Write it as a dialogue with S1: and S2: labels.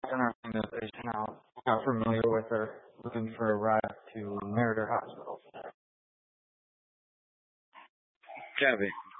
S1: and our family is now not familiar with her, looking for a ride to Meriter Hospital.
S2: Copy.